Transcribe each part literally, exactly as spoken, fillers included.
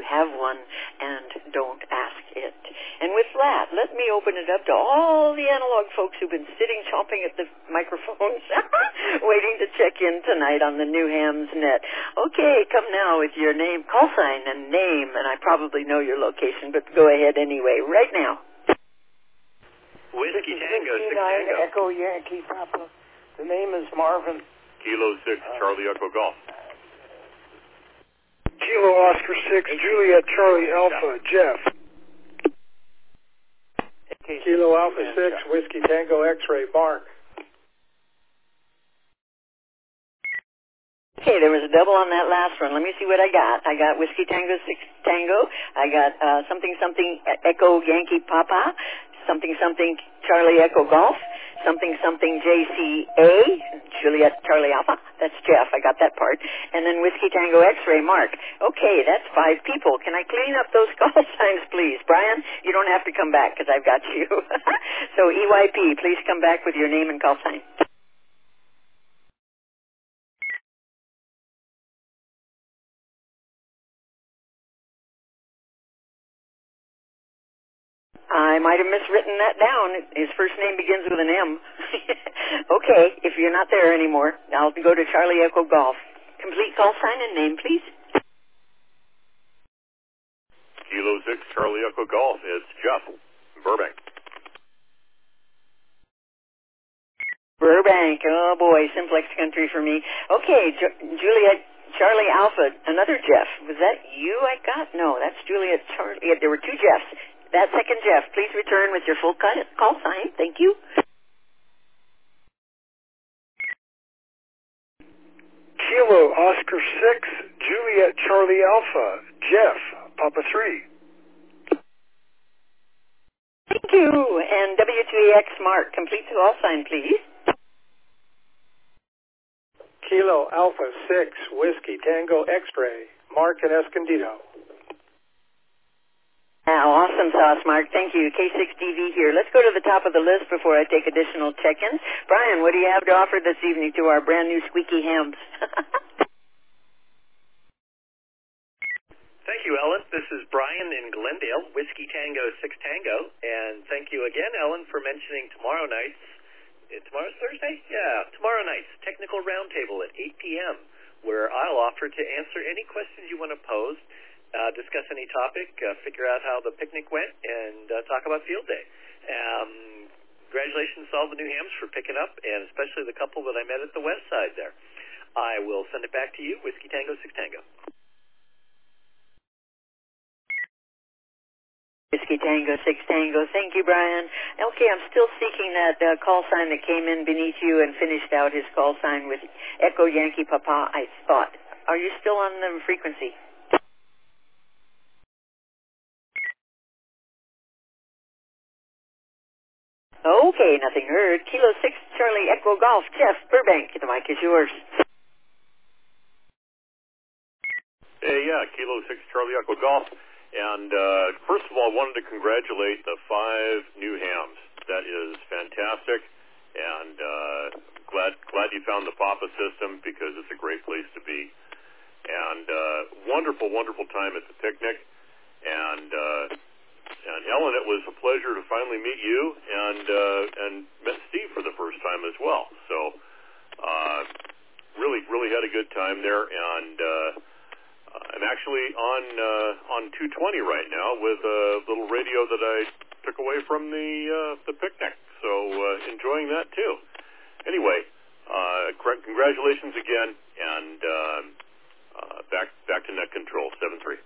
have one and don't ask it. And with that, let me open it up to all the analog folks who've been sitting chomping at the microphones waiting to check in tonight on the New Hams Net. Okay, come now with your name, call sign, and name, and I probably know your location, but go ahead anyway, right now. Whiskey Tango, six Tango. Echo Yankee Papa. The name is Marvin. Kilo six, Charlie Echo Golf. Kilo Oscar six, Juliet Charlie Alpha, Jeff. Kilo Alpha six, Whiskey Tango X-Ray, Mark. Okay, there was a double on that last one. Let me see what I got. I got Whiskey Tango six Tango. I got uh, something something Echo Yankee Papa. Something something Charlie Echo Golf. Something something J C A, Juliet Charlie Alpha. That's Jeff. I got that part. And then Whiskey Tango X-Ray, Mark. Okay, that's five people. Can I clean up those call signs, please? Brian, you don't have to come back because I've got you. So E Y P, please come back with your name and call sign. I might have miswritten that down. His first name begins with an M. Okay, if you're not there anymore, I'll go to Charlie Echo Golf. Complete call sign and name, please. Kilo six, Charlie Echo Golf. It's Jeff, Burbank. Burbank. Oh, boy, simplex country for me. Okay, Ju- Juliet Charlie Alpha, another Jeff. Was that you I got? No, that's Juliet Charlie. There were two Jeffs. That second Jeff, please return with your full call sign. Thank you. Kilo Oscar six, Juliet Charlie Alpha, Jeff, Papa three. Thank you. And W two E X Mark, complete call sign, please. Kilo Alpha six, Whiskey Tango X-Ray, Mark and Escondido. Now, awesome sauce, Mark. Thank you. K six D V here. Let's go to the top of the list before I take additional check-ins. Brian, what do you have to offer this evening to our brand new squeaky hams? Thank you, Ellen. This is Brian in Glendale, Whiskey Tango six Tango. And thank you again, Ellen, for mentioning tomorrow night's, uh, tomorrow's Thursday? Yeah, tomorrow night's Technical Roundtable at eight p.m., where I'll offer to answer any questions you want to pose, Uh, discuss any topic, uh, figure out how the picnic went, and uh, talk about field day. Um, congratulations to all the new hams for picking up, and especially the couple that I met at the west side there. I will send it back to you, Whiskey Tango six Tango. Whiskey Tango six Tango. Thank you, Brian. Okay, I'm still seeking that uh, call sign that came in beneath you and finished out his call sign with Echo Yankee Papa, I thought. Are you still on the frequency? Okay, nothing heard. Kilo six, Charlie Echo Golf. Jeff, Burbank, the mic is yours. Hey, yeah, Kilo six, Charlie Echo Golf. And uh, first of all, I wanted to congratulate the five new hams. That is fantastic. And uh, glad glad you found the Papa system because it's a great place to be. And uh, wonderful, wonderful time at the picnic. And... Uh, And Ellen, it was a pleasure to finally meet you and uh, and met Steve for the first time as well. So uh, really, really had a good time there, and uh, I'm actually on uh, on two twenty right now with a little radio that I took away from the uh, the picnic. So uh, enjoying that too. Anyway, uh, congratulations again, and uh, uh, back back to net control seven three.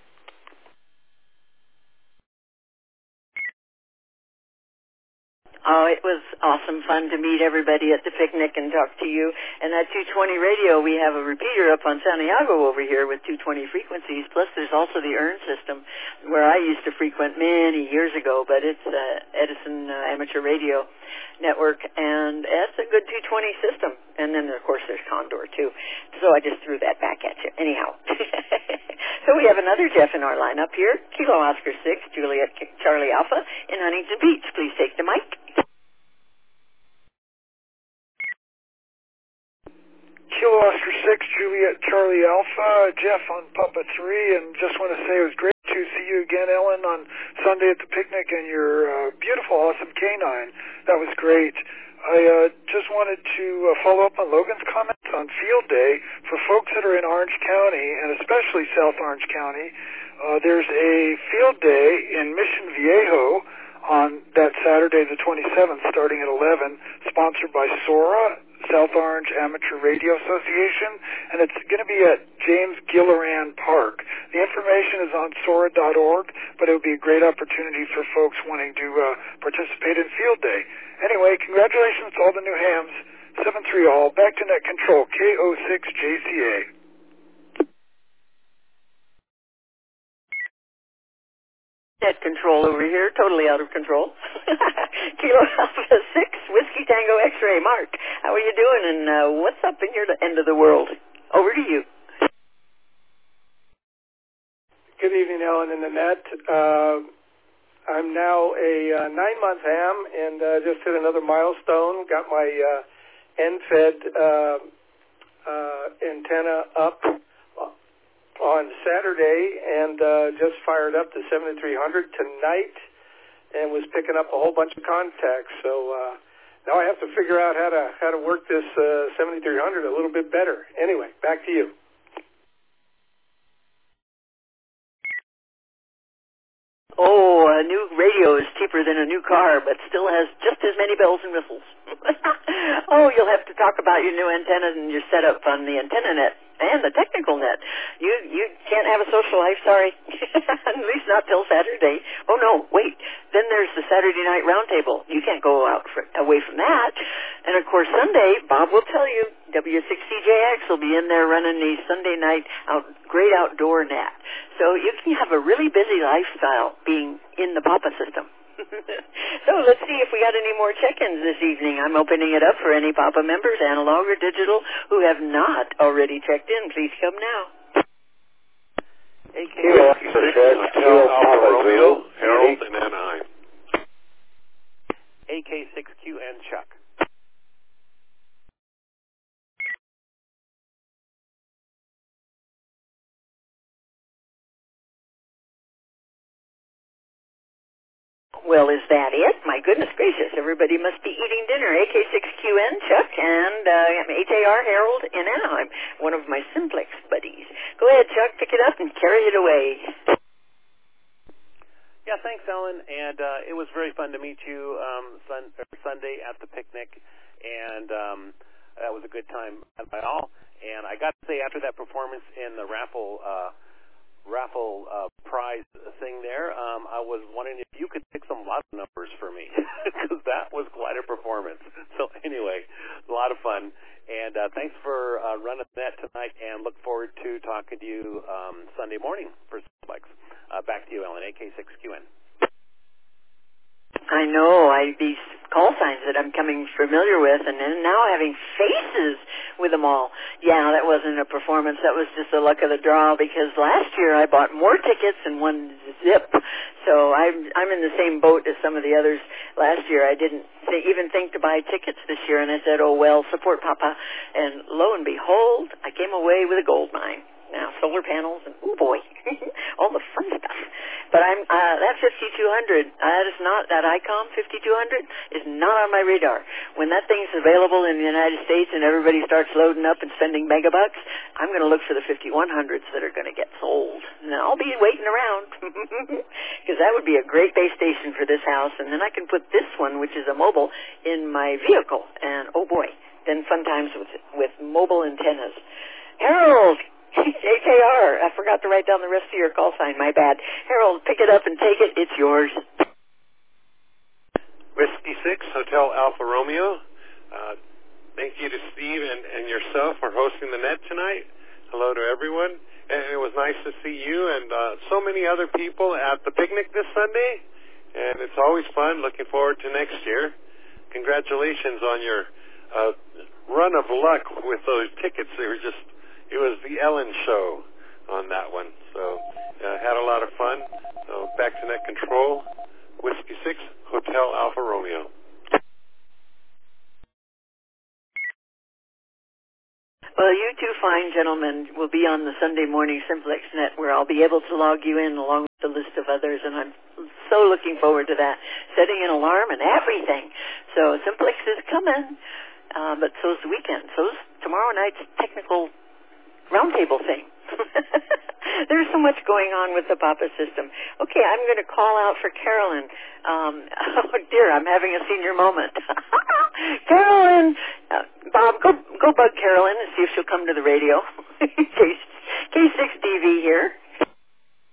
Oh, it was awesome fun to meet everybody at the picnic and talk to you. And that two twenty radio, we have a repeater up on Santiago over here with two twenty frequencies. Plus, there's also the E A R N system where I used to frequent many years ago, but it's uh, Edison uh, Amateur Radio Network, and it's a good two twenty system. And then, of course, there's Condor, too. So I just threw that back at you. Anyhow. So we have another Jeff in our lineup here, Kilo Oscar six, Juliet Charlie Alpha in Huntington Beach. Please take the mic. Kilo Oscar six, Juliet Charlie Alpha, Jeff on Papa three, and just want to say it was great to fun on Sunday at the picnic and your uh, beautiful, awesome canine. That was great. I uh, just wanted to uh, follow up on Logan's comments on Field Day. For folks that are in Orange County, and especially South Orange County, uh, there's a Field Day in Mission Viejo on that Saturday the twenty-seventh starting at eleven, sponsored by SORA, South Orange Amateur Radio Association, and it's going to be at James Gilliran Park. The information is on sora dot org, but it would be a great opportunity for folks wanting to uh, participate in Field Day. Anyway, congratulations to all the new hams. seven three all, back to net control, K O six J C A. Net control over here, totally out of control. Kilo Alpha six, Whiskey Tango X-Ray. Mark, how are you doing, and uh, what's up in your end of the world? Over to you. Good evening, Ellen in the net. Uh, I'm now a uh, nine-month ham and uh, just hit another milestone. Got my uh, end-fed uh, uh, antenna up on Saturday and uh, just fired up the seventy-three hundred tonight and was picking up a whole bunch of contacts. So uh, now I have to figure out how to how to work this uh, seventy-three hundred a little bit better. Anyway, back to you. Oh, a new radio is cheaper than a new car, but still has just as many bells and whistles. Oh, you'll have to talk about your new antennas and your setup on the antenna net and the technical net. You you can't have a social life, sorry. At least not till Saturday. Oh, no, wait. Then there's the Saturday night roundtable. You can't go out for, away from that. And, of course, Sunday, Bob will tell you, W six C J X will be in there running the Sunday night out, great outdoor net. So you can have a really busy lifestyle being in the Papa system. So let's see if we got any more check-ins this evening. I'm opening it up for any Papa members, analog or digital, who have not already checked in. Please come now. A K six, Alpha Romeo, Harold, and Anaheim. A K six Q N Chuck. Well, is that it? My goodness gracious, everybody must be eating dinner. A K six Q N, Chuck, and uh, H A R Harold in Anaheim, one of my Simplex buddies. Go ahead, Chuck, pick it up and carry it away. Yeah, thanks, Ellen, and uh, it was very fun to meet you um, sun, or Sunday at the picnic, and um, that was a good time by all. And I got to say, after that performance in the raffle uh, raffle uh, prize thing there, um, I was wondering if you could pick some lot numbers for me, because that was quite a performance. So anyway, a lot of fun. And uh, thanks for uh, running that tonight, and look forward to talking to you um, Sunday morning for Simplex. Uh, back to you, Ellen, A K six Q N. I know, I these call signs that I'm coming familiar with, and then now having faces with them all. Yeah, that wasn't a performance. That was just the luck of the draw, because last year I bought more tickets in one zip. So I'm I'm in the same boat as some of the others. Last year I didn't th- even think to buy tickets this year, and I said, oh, well, support Papa. And lo and behold, I came away with a gold mine. Now, solar panels and, oh boy, all the fun stuff. But I'm, uh, that fifty-two hundred, uh, that is not, that ICOM fifty-two hundred is not on my radar. When that thing's available in the United States and everybody starts loading up and spending megabucks, I'm going to look for the fifty-one hundreds that are going to get sold. And I'll be waiting around, because that would be a great base station for this house. And then I can put this one, which is a mobile, in my vehicle. And, oh boy, then fun times with, with mobile antennas. Harold! H A R. I forgot to write down the rest of your call sign. My bad. Harold, pick it up and take it. It's yours. Whiskey six, Hotel Alpha Romeo. Uh, thank you to Steve and, and yourself for hosting the net tonight. Hello to everyone. And it was nice to see you and uh, so many other people at the picnic this Sunday. And it's always fun. Looking forward to next year. Congratulations on your uh, run of luck with those tickets. They were just... It was the Ellen show on that one. So, uh, had a lot of fun. So, back to net control. Whiskey six, Hotel Alpha Romeo. Well, you two fine gentlemen will be on the Sunday morning Simplex Net, where I'll be able to log you in along with the list of others, and I'm so looking forward to that. Setting an alarm and everything. So Simplex is coming, uh, but so's the weekend. So's tomorrow night's technical roundtable thing. There's so much going on with the Papa system. Okay, I'm going to call out for Carolyn. Um, oh dear, I'm having a senior moment. Carolyn, uh, Bob, go go bug Carolyn and see if she'll come to the radio. K six D V here.